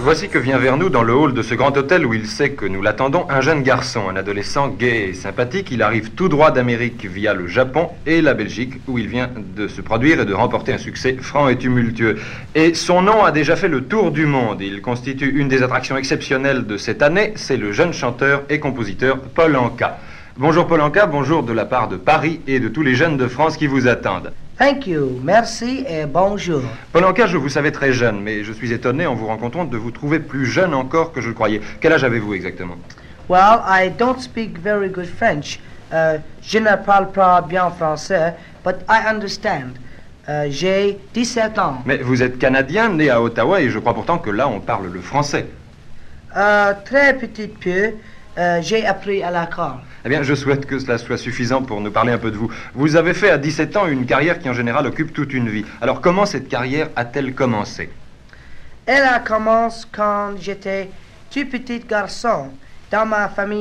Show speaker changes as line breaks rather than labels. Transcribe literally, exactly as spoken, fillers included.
Voici que vient vers nous dans le hall de ce grand hôtel où il sait que nous l'attendons un jeune garçon, un adolescent gai et sympathique. Il arrive tout droit d'Amérique via le Japon et la Belgique où il vient de se produire et de remporter un succès franc et tumultueux. Et son nom a déjà fait le tour du monde. Il constitue une des attractions exceptionnelles de cette année. C'est le jeune chanteur et compositeur Paul Anka. Bonjour Paul Anka, bonjour de la part de Paris et de tous les jeunes de France qui vous attendent.
Thank you, merci et bonjour.
Paul Anka, je vous savais très jeune, mais je suis étonné en vous rencontrant de vous trouver plus jeune encore que je le croyais. Quel âge avez-vous exactement?
Well, I don't speak very good French. Uh, je ne parle pas bien français, but I understand. Uh, j'ai dix-sept ans.
Mais vous êtes Canadien, né à Ottawa, et je crois pourtant que là on parle le français.
Uh, très petit peu, uh, j'ai appris à l'école.
Eh bien, je souhaite que cela soit suffisant pour nous parler un peu de vous. Vous avez fait à dix-sept ans une carrière qui en général occupe toute une vie. Alors comment cette carrière a-t-elle commencé?
Elle a commencé quand j'étais tout petit garçon. Dans ma famille,